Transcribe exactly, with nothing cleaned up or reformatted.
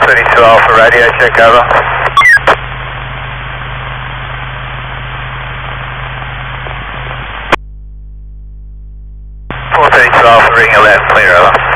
thirty-two Alpha radio, check over. four thirty-two Alpha, ring left, clear over.